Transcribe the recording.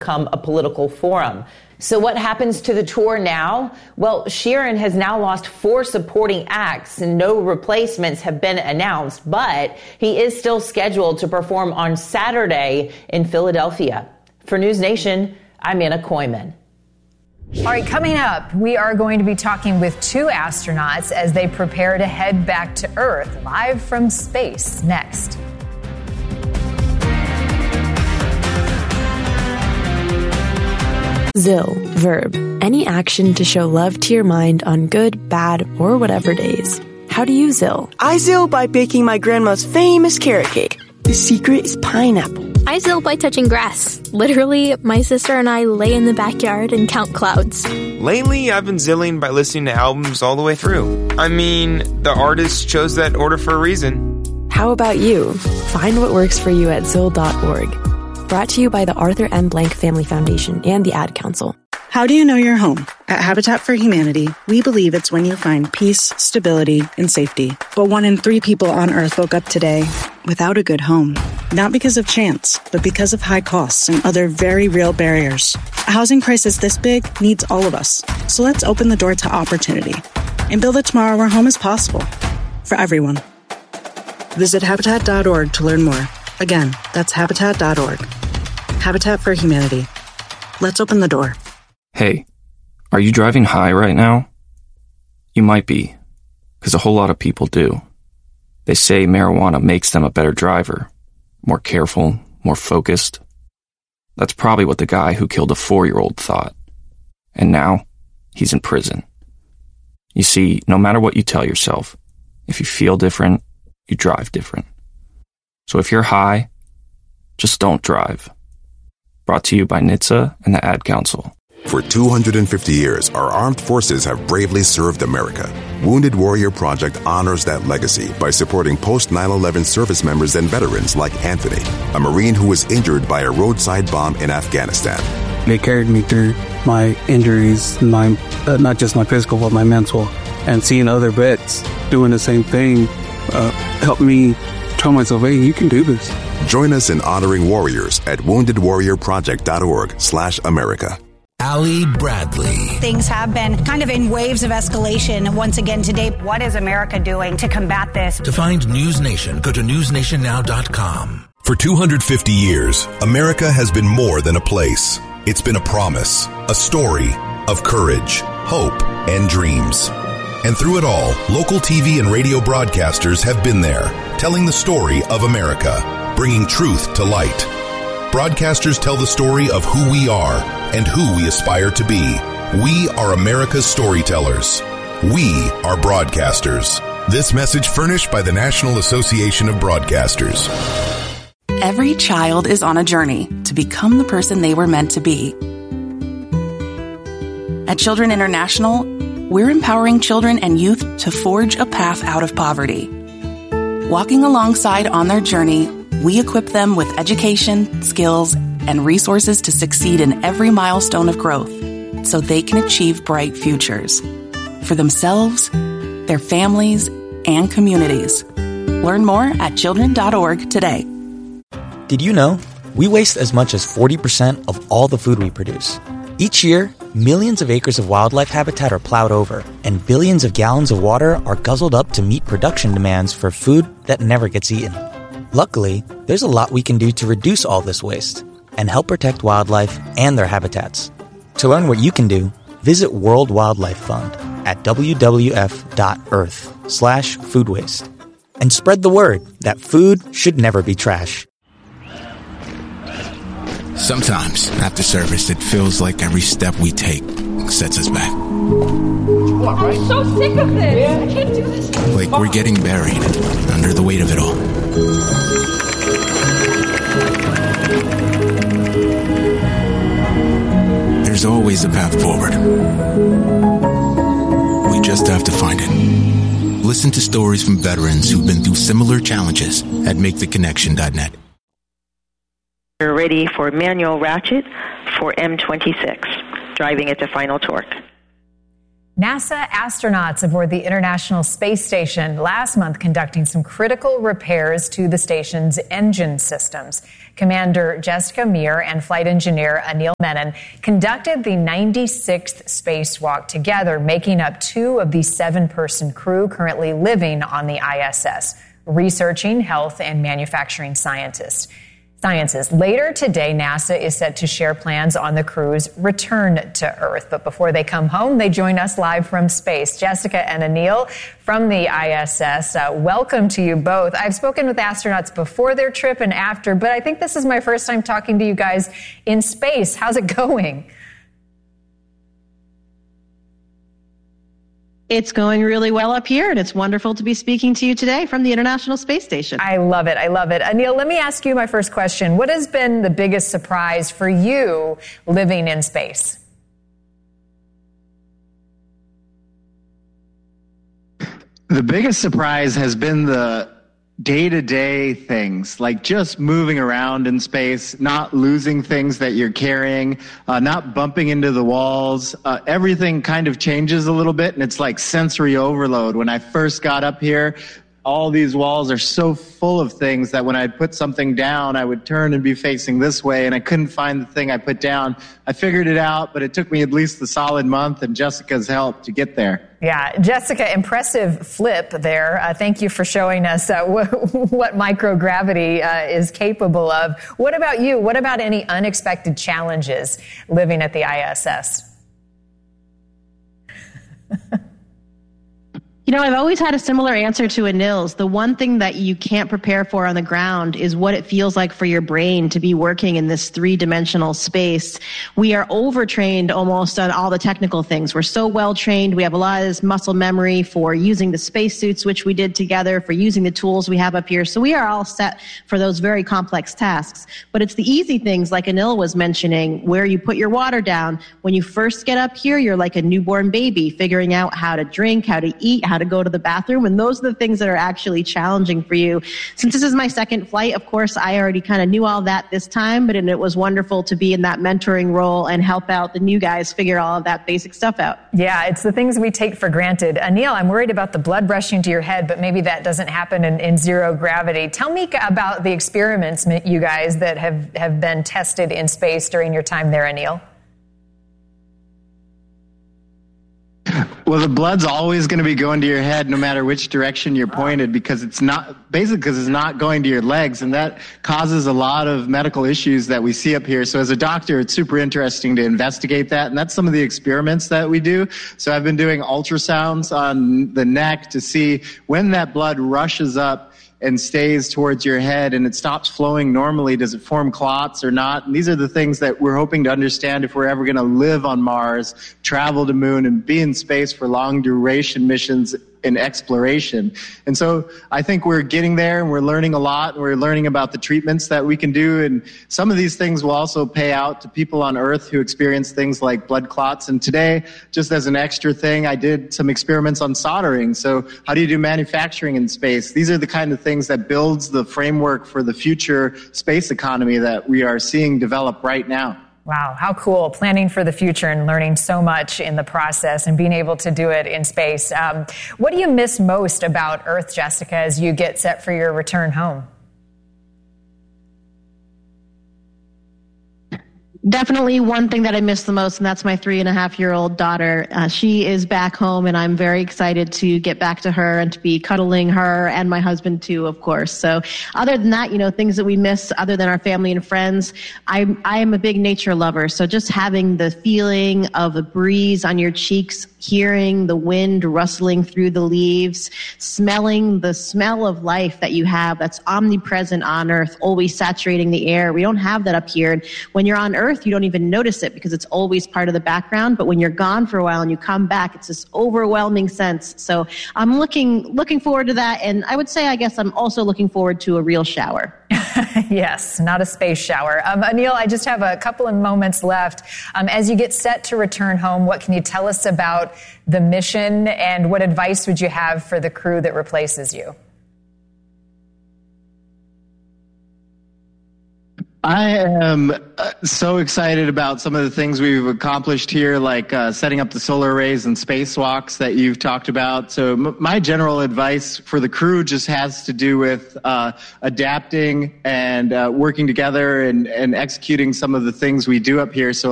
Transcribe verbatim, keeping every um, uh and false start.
become a political forum. So what happens to the tour now? Well, Sheeran has now lost four supporting acts and no replacements have been announced, but he is still scheduled to perform on Saturday in Philadelphia. For News Nation, I'm Anna Koyman. All right, coming up, we are going to be talking with two astronauts as they prepare to head back to Earth, live from space, next. Zill, verb, any action to show love to your mind on good, bad, or whatever days. How do you Zill? I Zill by baking my grandma's famous carrot cake. The secret is pineapple. I Zill by touching grass. Literally, my sister and I lay in the backyard and count clouds. Lately, I've been zilling by listening to albums all the way through. I mean, the artist chose that order for a reason. How about you? Find what works for you at zill dot org. Brought to you by the Arthur M. Blank Family Foundation and the Ad Council. How do you know you're home? At Habitat for Humanity, we believe it's when you find peace, stability, and safety. But one in three people on Earth woke up today without a good home. Not because of chance, but because of high costs and other very real barriers. A housing crisis this big needs all of us. So let's open the door to opportunity and build a tomorrow where home is possible for everyone. Visit habitat dot org to learn more. Again, that's habitat dot org. Habitat for Humanity. Let's open the door. Hey, are you driving high right now? You might be, because a whole lot of people do. They say marijuana makes them a better driver, more careful, more focused. That's probably what the guy who killed a four-year-old thought. And now, he's in prison. You see, no matter what you tell yourself, if you feel different, you drive different. So if you're high, just don't drive. Brought to you by N H T S A and the Ad Council. For two hundred fifty years, our armed forces have bravely served America. Wounded Warrior Project honors that legacy by supporting post nine eleven service members and veterans like Anthony, a Marine who was injured by a roadside bomb in Afghanistan. They carried me through my injuries, my uh, not just my physical, but my mental. And seeing other vets doing the same thing uh, helped me tell myself, hey, you can do this. Join us in honoring warriors at wounded warrior project dot org slash America. Allie Bradley. Things have been kind of in waves of escalation once again today. What is America doing to combat this? To find News Nation, go to news nation now dot com. For two hundred fifty years, America has been more than a place. It's been a promise, a story of courage, hope, and dreams. And through it all, local T V and radio broadcasters have been there, telling the story of America, bringing truth to light. Broadcasters tell the story of who we are and who we aspire to be. We are America's storytellers. We are broadcasters. This message furnished by the National Association of Broadcasters. Every child is on a journey to become the person they were meant to be. At Children International, we're empowering children and youth to forge a path out of poverty. Walking alongside on their journey, we equip them with education, skills, and resources to succeed in every milestone of growth so they can achieve bright futures for themselves, their families, and communities. Learn more at children dot org today. Did you know we waste as much as forty percent of all the food we produce? Each year, millions of acres of wildlife habitat are plowed over, and billions of gallons of water are guzzled up to meet production demands for food that never gets eaten. Luckily, there's a lot we can do to reduce all this waste and help protect wildlife and their habitats. To learn what you can do, visit World Wildlife Fund at w w f dot earth slash food waste and spread the word that food should never be trash. Sometimes, after service, it feels like every step we take sets us back. I'm so sick of this. I can't do this. Like we're getting buried under the weight of it all. There's always a path forward. We just have to find it. Listen to stories from veterans who've been through similar challenges at make the connection dot net. We're ready for manual ratchet for M twenty-six, driving it to final torque. NASA astronauts aboard the International Space Station last month conducting some critical repairs to the station's engine systems. Commander Jessica Meir and flight engineer Anil Menon conducted the ninety-sixth spacewalk together, making up two of the seven-person crew currently living on the I S S, researching health and manufacturing scientists. Sciences. Later today, NASA is set to share plans on the crew's return to Earth. But before they come home, they join us live from space. Jessica and Anil from the I S S, uh, welcome to you both. I've spoken with astronauts before their trip and after, but I think this is my first time talking to you guys in space. How's it going? It's going really well up here, and it's wonderful to be speaking to you today from the International Space Station. I love it. I love it. Anil, let me ask you my first question. What has been the biggest surprise for you living in space? The biggest surprise has been the day-to-day things, like just moving around in space, not losing things that you're carrying, uh, not bumping into the walls. Uh, everything kind of changes a little bit, and it's like sensory overload. When I first got up here, all these walls are so full of things that when I'd put something down, I would turn and be facing this way, and I couldn't find the thing I put down. I figured it out, but it took me at least a solid month and Jessica's help to get there. Yeah, Jessica, impressive flip there. Uh, thank you for showing us uh, wh- what microgravity uh, is capable of. What about you? What about any unexpected challenges living at the I S S? You know, I've always had a similar answer to Anil's. The one thing that you can't prepare for on the ground is what it feels like for your brain to be working in this three-dimensional space. We are overtrained almost on all the technical things. We're so well trained. We have a lot of this muscle memory for using the spacesuits, which we did together, for using the tools we have up here. So we are all set for those very complex tasks. But it's the easy things, like Anil was mentioning, where you put your water down. When you first get up here, you're like a newborn baby, figuring out how to drink, how to eat, how to go to the bathroom. And those are the things that are actually challenging for you. Since this is my second flight, of course, I already kind of knew all that this time, but it was wonderful to be in that mentoring role and help out the new guys figure all of that basic stuff out. Yeah, it's the things we take for granted. Anil, I'm worried about the blood rushing to your head, but maybe that doesn't happen in, in zero gravity. Tell me about the experiments, you guys, that have, have been tested in space during your time there, Anil. Well, the blood's always going to be going to your head no matter which direction you're pointed, because it's not, basically because it's not going to your legs, and that causes a lot of medical issues that we see up here. So as a doctor, it's super interesting to investigate that, and that's some of the experiments that we do. So I've been doing ultrasounds on the neck to see when that blood rushes up and stays towards your head and it stops flowing normally, does it form clots or not? And these are the things that we're hoping to understand if we're ever going to live on Mars, travel to Moon, and be in space for long duration missions in exploration. And so I think we're getting there, and we're learning a lot, and we're learning about the treatments that we can do. And some of these things will also pay out to people on Earth who experience things like blood clots. And today, just as an extra thing, I did some experiments on soldering. So how do you do manufacturing in space? These are the kind of things that builds the framework for the future space economy that we are seeing develop right now. Wow, how cool. Planning for the future and learning so much in the process and being able to do it in space. Um, what do you miss most about Earth, Jessica, as you get set for your return home? Definitely one thing that I miss the most, and that's my three and a half year old daughter. Uh, she is back home, and I'm very excited to get back to her and to be cuddling her and my husband too, of course. So other than that, you know, things that we miss other than our family and friends, I, I am a big nature lover. So just having the feeling of the breeze on your cheeks, hearing the wind rustling through the leaves, smelling the smell of life that you have that's omnipresent on Earth, always saturating the air. We don't have that up here. And when you're on Earth, you don't even notice it because it's always part of the background. But when you're gone for a while and you come back, it's this overwhelming sense. So I'm looking looking forward to that. And I would say, I guess I'm also looking forward to a real shower. Yes, not a space shower. Um, Anil, I just have a couple of moments left. Um, as you get set to return home, what can you tell us about the mission, and what advice would you have for the crew that replaces you? I am uh, so excited about some of the things we've accomplished here, like uh, setting up the solar arrays and spacewalks that you've talked about. So m- my general advice for the crew just has to do with uh, adapting and uh, working together and, and executing some of the things we do up here. So